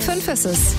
5 ist es.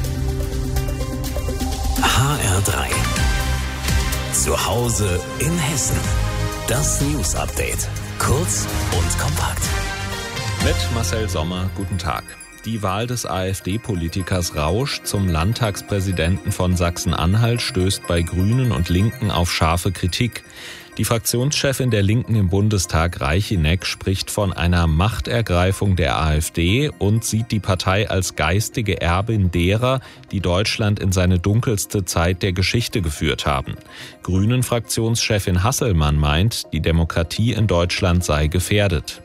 HR3. Zu Hause in Hessen. Das News Update. Kurz und kompakt. Mit Marcel Sommer, guten Tag. Die Wahl des AfD-Politikers Rausch zum Landtagspräsidenten von Sachsen-Anhalt stößt bei Grünen und Linken auf scharfe Kritik. Die Fraktionschefin der Linken im Bundestag, Reichinek, spricht von einer Machtergreifung der AfD und sieht die Partei als geistige Erbin derer, die Deutschland in seine dunkelste Zeit der Geschichte geführt haben. Grünen-Fraktionschefin Hasselmann meint, die Demokratie in Deutschland sei gefährdet.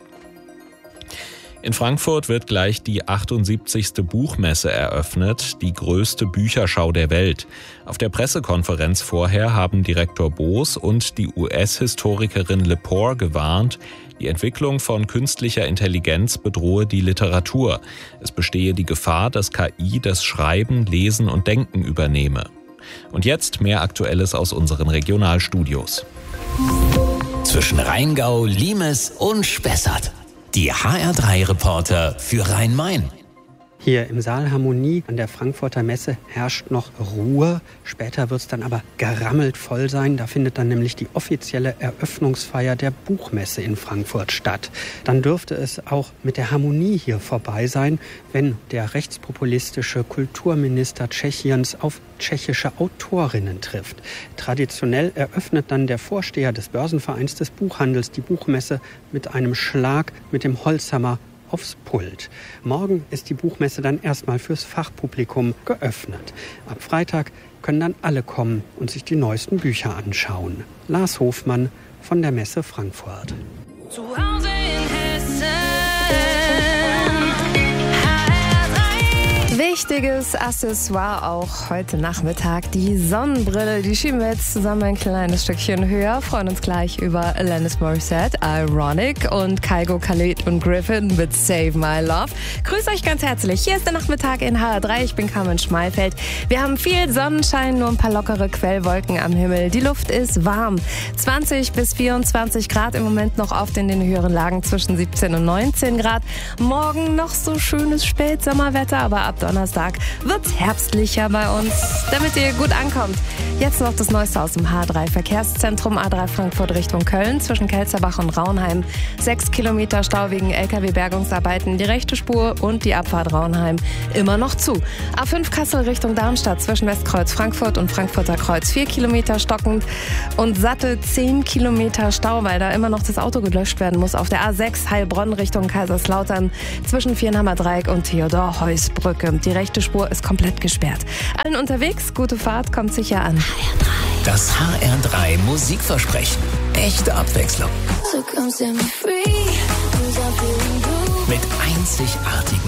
In Frankfurt wird gleich die 78. Buchmesse eröffnet, die größte Bücherschau der Welt. Auf der Pressekonferenz vorher haben Direktor Boos und die US-Historikerin Lepore gewarnt, die Entwicklung von künstlicher Intelligenz bedrohe die Literatur. Es bestehe die Gefahr, dass KI das Schreiben, Lesen und Denken übernehme. Und jetzt mehr Aktuelles aus unseren Regionalstudios. Zwischen Rheingau, Limes und Spessart. Die HR3-Reporter für Rhein-Main. Hier im Saal Harmonie an der Frankfurter Messe herrscht noch Ruhe. Später wird es dann aber gerammelt voll sein. Da findet dann nämlich die offizielle Eröffnungsfeier der Buchmesse in Frankfurt statt. Dann dürfte es auch mit der Harmonie hier vorbei sein, wenn der rechtspopulistische Kulturminister Tschechiens auf tschechische Autorinnen trifft. Traditionell eröffnet dann der Vorsteher des Börsenvereins des Buchhandels die Buchmesse mit einem Schlag mit dem Holzhammer aufs Pult. Morgen ist die Buchmesse dann erstmal fürs Fachpublikum geöffnet. Ab Freitag können dann alle kommen und sich die neuesten Bücher anschauen. Lars Hofmann von der Messe Frankfurt. Zu Hause in Hessen. Wichtiges Accessoire auch heute Nachmittag. Die Sonnenbrille, die schieben wir jetzt zusammen ein kleines Stückchen höher. Freuen uns gleich über Alanis Morissette, Ironic und Kygo, Khalid und Griffin mit Save My Love. Grüß euch ganz herzlich. Hier ist der Nachmittag in HR3. Ich bin Carmen Schmalfeld. Wir haben viel Sonnenschein, nur ein paar lockere Quellwolken am Himmel. Die Luft ist warm. 20 bis 24 Grad im Moment noch oft in den höheren Lagen zwischen 17 und 19 Grad. Morgen noch so schönes Spätsommerwetter, aber ab Donnerstag wird's herbstlicher bei uns, damit ihr gut ankommt. Jetzt noch das Neueste aus dem H3-Verkehrszentrum A3 Frankfurt Richtung Köln zwischen Kelzerbach und Raunheim. 6 Kilometer Stau wegen LKW-Bergungsarbeiten, die rechte Spur und die Abfahrt Raunheim immer noch zu. A5 Kassel Richtung Darmstadt zwischen Westkreuz Frankfurt und Frankfurter Kreuz 4 Kilometer stockend und satte 10 Kilometer Stau, weil da immer noch das Auto gelöscht werden muss. Auf der A6 Heilbronn Richtung Kaiserslautern zwischen Viernhammer Dreieck und Theodor-Heuss-Brücke. Die rechte Spur ist komplett gesperrt. Allen unterwegs, gute Fahrt, kommt sicher an. Das HR3 Musikversprechen. Echte Abwechslung. Mit einzigartigen